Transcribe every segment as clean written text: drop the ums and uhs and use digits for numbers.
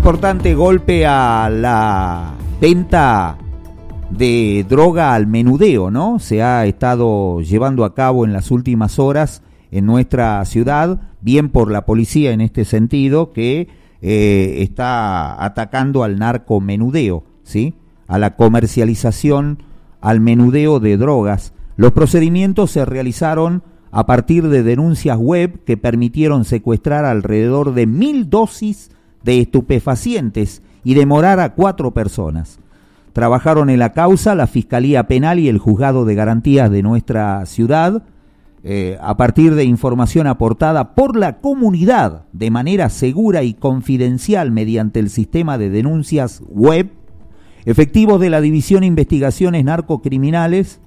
importante golpe a la venta de droga al menudeo, ¿no? Se ha estado llevando a cabo en las últimas horas en nuestra ciudad, bien por la policía en este sentido, que está atacando al narcomenudeo, ¿sí? A la comercialización, al menudeo de drogas. Los procedimientos se realizaron a partir de denuncias web que permitieron secuestrar alrededor de 1.000 dosis de estupefacientes y demorar a 4 personas. Trabajaron en la causa la Fiscalía Penal y el Juzgado de Garantías de nuestra ciudad, a partir de información aportada por la comunidad de manera segura y confidencial mediante el sistema de denuncias web. Efectivos de la División de Investigaciones Narcocriminales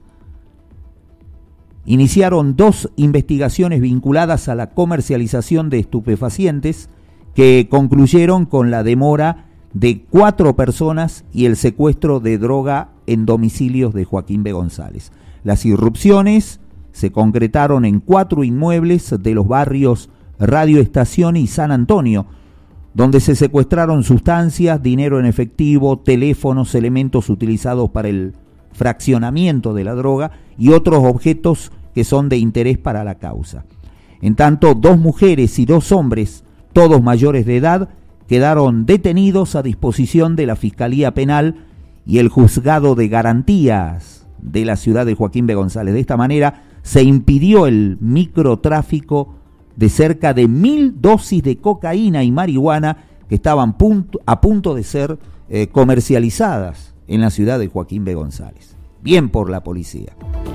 iniciaron 2 investigaciones vinculadas a la comercialización de estupefacientes que concluyeron con la demora de 4 personas y el secuestro de droga en domicilios de Joaquín B. González. Las irrupciones se concretaron en 4 inmuebles de los barrios Radio Estación y San Antonio, donde se secuestraron sustancias, dinero en efectivo, teléfonos, elementos utilizados para el fraccionamiento de la droga y otros objetos que son de interés para la causa. En tanto, 2 mujeres y 2 hombres, todos mayores de edad, quedaron detenidos a disposición de la Fiscalía Penal y el Juzgado de Garantías de la ciudad de Joaquín B. González. De esta manera se impidió el microtráfico de cerca de 1.000 dosis de cocaína y marihuana que estaban a punto de ser comercializadas en la ciudad de Joaquín B. González. Bien por la policía.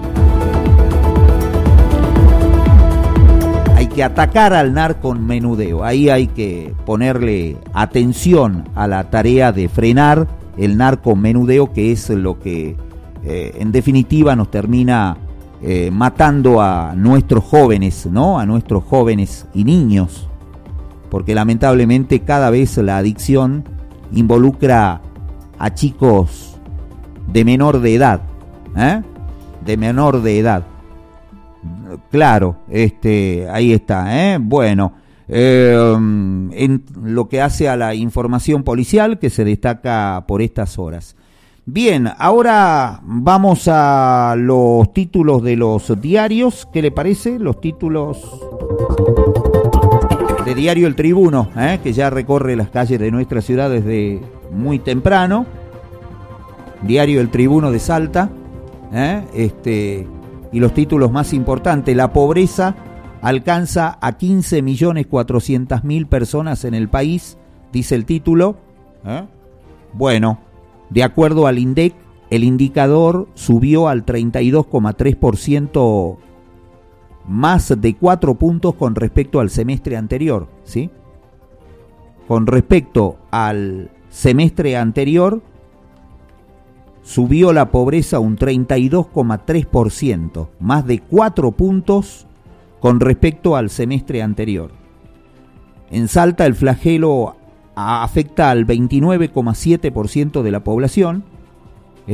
Hay que atacar al narcomenudeo, ahí hay que ponerle atención a la tarea de frenar el narcomenudeo, que es lo que en definitiva nos termina matando a nuestros jóvenes, ¿no? A nuestros jóvenes y niños, porque lamentablemente cada vez la adicción involucra a chicos de menor de edad, de menor de edad. Claro, ahí está, Bueno, en lo que hace a la información policial que se destaca por estas horas. Bien, ahora vamos a los títulos de los diarios. ¿Qué le parece? Los títulos de Diario El Tribuno, que ya recorre las calles de nuestra ciudad desde muy temprano. Diario El Tribuno de Salta, y los títulos más importantes: la pobreza alcanza a 15.400.000 personas en el país, dice el título. Bueno, de acuerdo al INDEC, el indicador subió al 32,3%, más de 4 puntos con respecto al semestre anterior, ¿sí? Con respecto al semestre anterior, subió la pobreza un 32,3%, más de 4 puntos con respecto al semestre anterior. En Salta el flagelo afecta al 29,7% de la población,